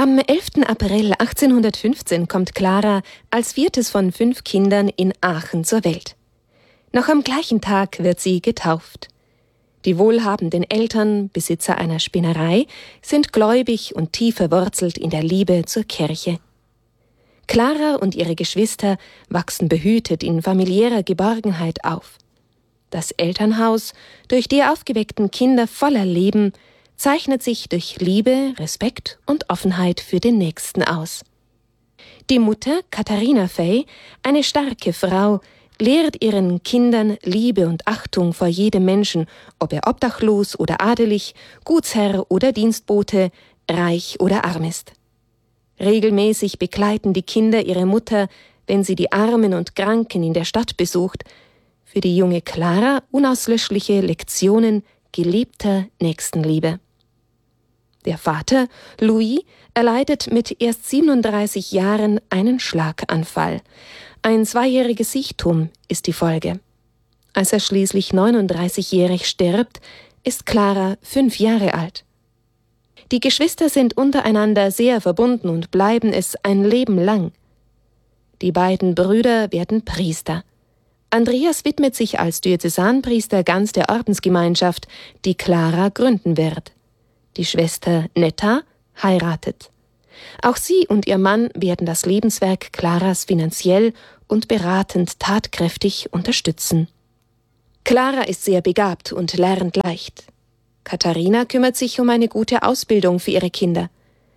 Am 11. April 1815 kommt Clara als viertes von 5 Kindern in Aachen zur Welt. Noch am gleichen Tag wird sie getauft. Die wohlhabenden Eltern, Besitzer einer Spinnerei, sind gläubig und tief verwurzelt in der Liebe zur Kirche. Clara und ihre Geschwister wachsen behütet in familiärer Geborgenheit auf. Das Elternhaus, durch die aufgeweckten Kinder voller Leben, zeichnet sich durch Liebe, Respekt und Offenheit für den Nächsten aus. Die Mutter, Katharina Fey, eine starke Frau, lehrt ihren Kindern Liebe und Achtung vor jedem Menschen, ob er obdachlos oder adelig, Gutsherr oder Dienstbote, reich oder arm ist. Regelmäßig begleiten die Kinder ihre Mutter, wenn sie die Armen und Kranken in der Stadt besucht. Für die junge Clara unauslöschliche Lektionen gelebter Nächstenliebe. Der Vater, Louis, erleidet mit erst 37 Jahren einen Schlaganfall. Ein 2-jähriges Sichtum ist die Folge. Als er schließlich 39-jährig stirbt, ist Clara 5 Jahre alt. Die Geschwister sind untereinander sehr verbunden und bleiben es ein Leben lang. Die beiden Brüder werden Priester. Andreas widmet sich als Diözesanpriester ganz der Ordensgemeinschaft, die Clara gründen wird. Die Schwester Netta heiratet. Auch sie und ihr Mann werden das Lebenswerk Claras finanziell und beratend tatkräftig unterstützen. Clara ist sehr begabt und lernt leicht. Katharina kümmert sich um eine gute Ausbildung für ihre Kinder.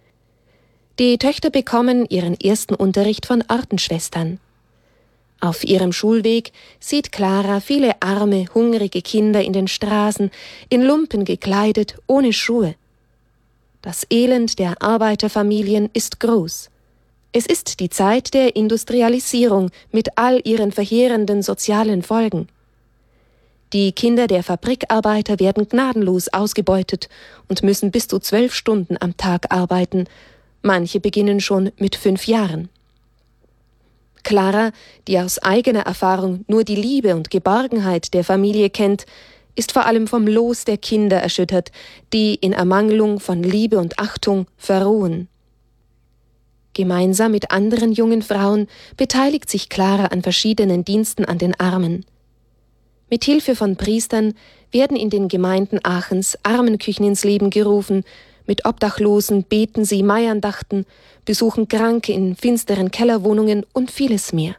Die Töchter bekommen ihren ersten Unterricht von Ordensschwestern. Auf ihrem Schulweg sieht Clara viele arme, hungrige Kinder in den Straßen, in Lumpen gekleidet, ohne Schuhe. Das Elend der Arbeiterfamilien ist groß. Es ist die Zeit der Industrialisierung mit all ihren verheerenden sozialen Folgen. Die Kinder der Fabrikarbeiter werden gnadenlos ausgebeutet und müssen bis zu 12 Stunden am Tag arbeiten. Manche beginnen schon mit 5 Jahren. Clara, die aus eigener Erfahrung nur die Liebe und Geborgenheit der Familie kennt, ist vor allem vom Los der Kinder erschüttert, die in Ermangelung von Liebe und Achtung verrohen. Gemeinsam mit anderen jungen Frauen beteiligt sich Clara an verschiedenen Diensten an den Armen. Mit Hilfe von Priestern werden in den Gemeinden Aachens Armenküchen ins Leben gerufen, mit Obdachlosen beten sie Maiandachten, besuchen Kranke in finsteren Kellerwohnungen und vieles mehr.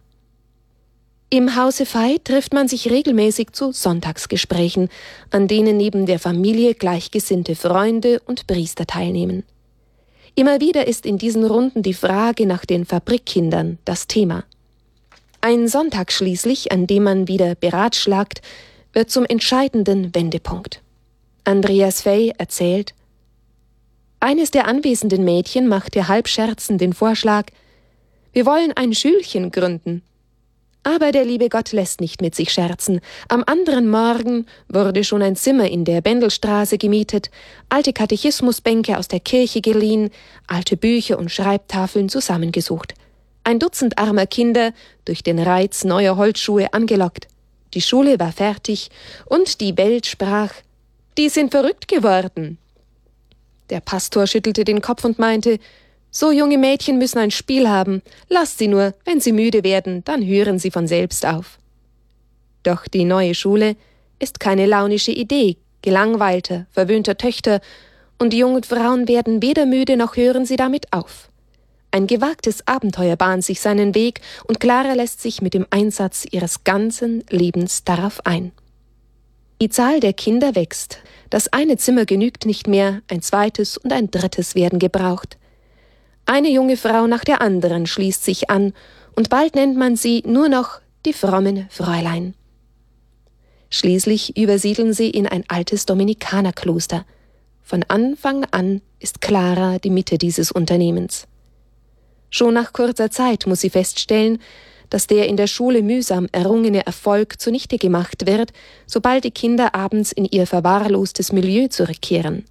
Im Hause Fey trifft man sich regelmäßig zu Sonntagsgesprächen, an denen neben der Familie gleichgesinnte Freunde und Priester teilnehmen. Immer wieder ist in diesen Runden die Frage nach den Fabrikkindern das Thema. Ein Sonntag schließlich, an dem man wieder beratschlagt, wird zum entscheidenden Wendepunkt. Andreas Fey erzählt: Eines der anwesenden Mädchen machte halb scherzend den Vorschlag: Wir wollen ein Schülchen gründen. Aber der liebe Gott lässt nicht mit sich scherzen. Am anderen Morgen wurde schon ein Zimmer in der Bendelstraße gemietet, alte Katechismusbänke aus der Kirche geliehen, alte Bücher und Schreibtafeln zusammengesucht. Ein Dutzend armer Kinder durch den Reiz neuer Holzschuhe angelockt. Die Schule war fertig und die Welt sprach: Die sind verrückt geworden. Der Pastor schüttelte den Kopf und meinte: So junge Mädchen müssen ein Spiel haben. Lasst sie nur, wenn sie müde werden, dann hören sie von selbst auf. Doch die neue Schule ist keine launische Idee gelangweilter, verwöhnter Töchter, und die jungen Frauen werden weder müde noch hören sie damit auf. Ein gewagtes Abenteuer bahnt sich seinen Weg und Clara lässt sich mit dem Einsatz ihres ganzen Lebens darauf ein. Die Zahl der Kinder wächst. Das eine Zimmer genügt nicht mehr, ein zweites und ein drittes werden gebraucht. Eine junge Frau nach der anderen schließt sich an und bald nennt man sie nur noch die frommen Fräulein. Schließlich übersiedeln sie in ein altes Dominikanerkloster. Von Anfang an ist Clara die Mitte dieses Unternehmens. Schon nach kurzer Zeit muss sie feststellen, dass der in der Schule mühsam errungene Erfolg zunichte gemacht wird, sobald die Kinder abends in ihr verwahrlostes Milieu zurückkehren.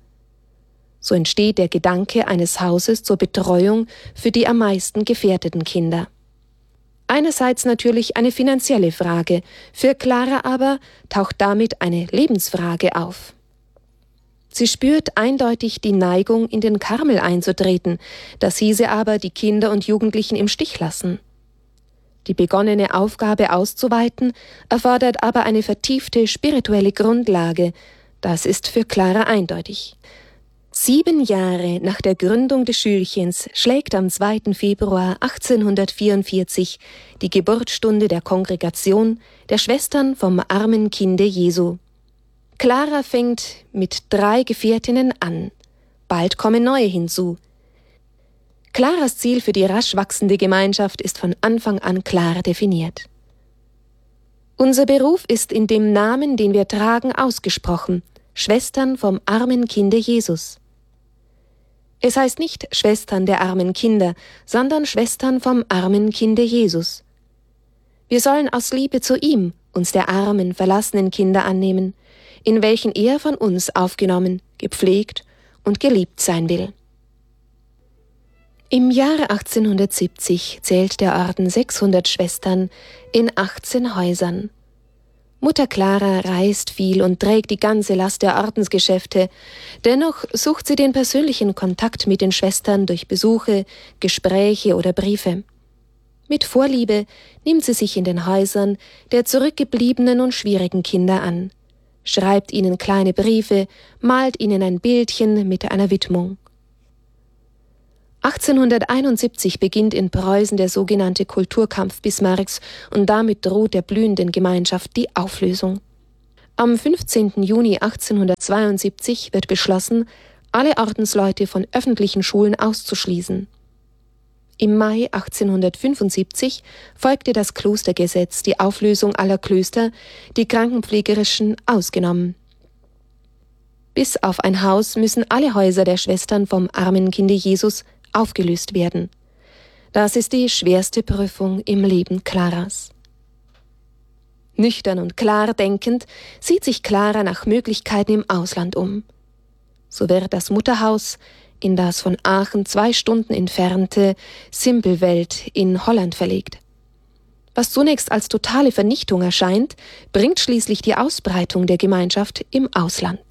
So entsteht der Gedanke eines Hauses zur Betreuung für die am meisten gefährdeten Kinder. Einerseits natürlich eine finanzielle Frage, für Clara aber taucht damit eine Lebensfrage auf. Sie spürt eindeutig die Neigung, in den Karmel einzutreten, das hieße aber die Kinder und Jugendlichen im Stich lassen. Die begonnene Aufgabe auszuweiten, erfordert aber eine vertiefte spirituelle Grundlage, das ist für Clara eindeutig. 7 Jahre nach der Gründung des Schülchens schlägt am 2. Februar 1844 die Geburtsstunde der Kongregation der Schwestern vom armen Kinde Jesu. Clara fängt mit 3 Gefährtinnen an. Bald kommen neue hinzu. Claras Ziel für die rasch wachsende Gemeinschaft ist von Anfang an klar definiert. Unser Beruf ist in dem Namen, den wir tragen, ausgesprochen: Schwestern vom armen Kinde Jesus. Es heißt nicht Schwestern der armen Kinder, sondern Schwestern vom armen Kinde Jesus. Wir sollen aus Liebe zu ihm uns der armen, verlassenen Kinder annehmen, in welchen er von uns aufgenommen, gepflegt und geliebt sein will. Im Jahre 1870 zählt der Orden 600 Schwestern in 18 Häusern. Mutter Clara reist viel und trägt die ganze Last der Ordensgeschäfte. Dennoch sucht sie den persönlichen Kontakt mit den Schwestern durch Besuche, Gespräche oder Briefe. Mit Vorliebe nimmt sie sich in den Häusern der zurückgebliebenen und schwierigen Kinder an, schreibt ihnen kleine Briefe, malt ihnen ein Bildchen mit einer Widmung. 1871 beginnt in Preußen der sogenannte Kulturkampf Bismarcks und damit droht der blühenden Gemeinschaft die Auflösung. Am 15. Juni 1872 wird beschlossen, alle Ordensleute von öffentlichen Schulen auszuschließen. Im Mai 1875 folgte das Klostergesetz, die Auflösung aller Klöster, die krankenpflegerischen ausgenommen. Bis auf ein Haus müssen alle Häuser der Schwestern vom armen Kinde Jesus aufgelöst werden. Das ist die schwerste Prüfung im Leben Claras. Nüchtern und klar denkend sieht sich Clara nach Möglichkeiten im Ausland um. So wird das Mutterhaus in das von Aachen 2 Stunden entfernte Simpelveld in Holland verlegt. Was zunächst als totale Vernichtung erscheint, bringt schließlich die Ausbreitung der Gemeinschaft im Ausland.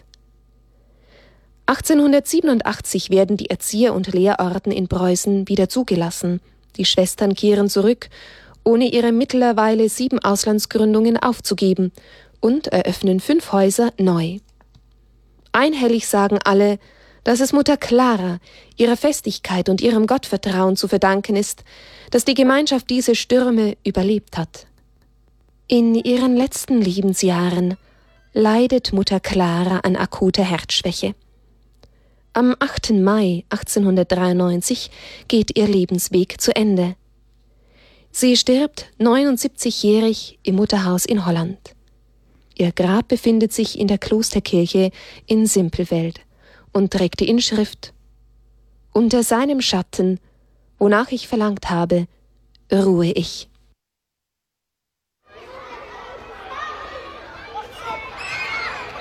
1887 werden die Erzieher- und Lehrorden in Preußen wieder zugelassen. Die Schwestern kehren zurück, ohne ihre mittlerweile 7 Auslandsgründungen aufzugeben, und eröffnen 5 Häuser neu. Einhellig sagen alle, dass es Mutter Clara, ihrer Festigkeit und ihrem Gottvertrauen zu verdanken ist, dass die Gemeinschaft diese Stürme überlebt hat. In ihren letzten Lebensjahren leidet Mutter Clara an akuter Herzschwäche. Am 8. Mai 1893 geht ihr Lebensweg zu Ende. Sie stirbt 79-jährig im Mutterhaus in Holland. Ihr Grab befindet sich in der Klosterkirche in Simpelveld und trägt die Inschrift: Unter seinem Schatten, wonach ich verlangt habe, ruhe ich.